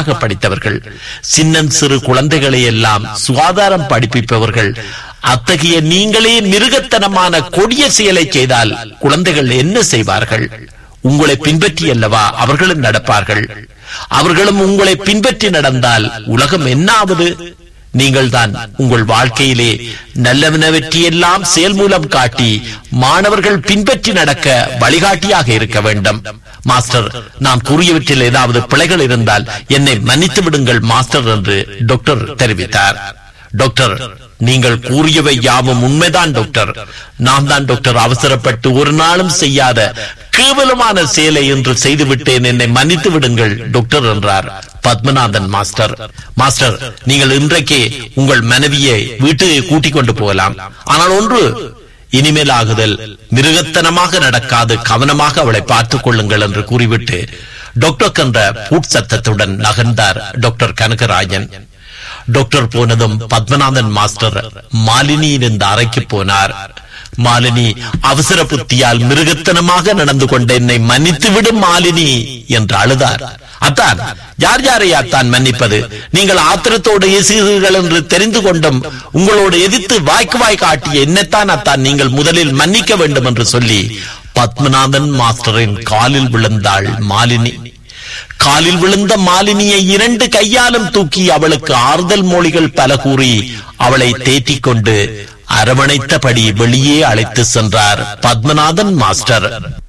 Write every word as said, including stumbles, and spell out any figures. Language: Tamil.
நன்றாக படித்தவர்கள், சின்னஞ்சிறு குழந்தைகளை எல்லாம் சுகாதாரம் படிப்பிப்பவர்கள். அத்தகைய நீங்களே மிருகத்தனமான கொடிய செயலை செய்தால் குழந்தைகள் என்ன செய்வார்கள்? உங்களை பின்பற்றி அல்லவா அவர்களும் நடப்பார்கள். அவர்களும் உங்களை பின்பற்றி நடந்தால் உலகம் என்ன ஆவது? நீங்கள் தான் உங்கள் வாழ்க்கையிலே நல்லவனவற்றையெல்லாம் செயல் மூலம் காட்டி மாணவர்கள் பின்பற்றி நடக்க வழிகாட்டியாக இருக்க வேண்டும். மாஸ்டர், நான் கூறியவற்றில் ஏதாவது பிழைகள் இருந்தால் என்னை மன்னித்து விடுங்கள் மாஸ்டர் என்று டாக்டர் தெரிவித்தார். டாக்டர், நீங்கள் கூறியவை யாவும் உண்மைதான் டாக்டர். நான் தான் டாக்டர் அவசரப்பட்டு ஒரு நாளும் செய்யாத கேவலமான செயலை என்று செய்துவிட்டேன், என்னை மன்னித்து விடுங்கள் டாக்டர் என்றார் பத்மநாதன் மாஸ்டர். மாஸ்டர், நீங்கள் இன்றைக்கே உங்கள் மனைவியை வீட்டுக்கு கூட்டிக் கொண்டு போகலாம். ஆனால் ஒன்று, இனிமேல் ஆகுதல் மிருகத்தனமாக நடக்காது, கவனமாக அவளை பார்த்துக் கொள்ளுங்கள் என்று கூறிவிட்டு டாக்டர் என்ற பூட் சத்தத்துடன் நகர்ந்தார் டாக்டர் கனகராஜன். டாக்டர் போனதும் பத்மநாதன் மாஸ்டர் மாலினியின் இந்த அறைக்கு போனார். மாலினி அவசர புத்தியால் மிருகத்தனமாக நடந்து கொண்ட என்னை மன்னித்து விடும் மாலினி என்று அழுதார். அத்தான், யார் யாரை அத்தான் மன்னிப்பது? நீங்கள் ஆத்திரத்தோடு ஏசுகிறீர்கள் என்று தெரிந்து கொண்டும் உங்களோடு எதிர்த்து வாய்க்கு வாய் காட்டிய என்னத்தான் அத்தான் நீங்கள் முதலில் மன்னிக்க வேண்டும் என்று சொல்லி பத்மநாதன் மாஸ்டரின் காலில் விழுந்தாள் மாலினி. காலில் விழுந்த மாலினியை இரண்டு கையாலும் தூக்கி அவளுக்கு ஆறுதல் மொழிகள் பல கூறி அவளை தேற்றிக் கொண்டு அரவணைத்தபடி வெளியே அழைத்து சென்றார் பத்மநாதன் மாஸ்டர்.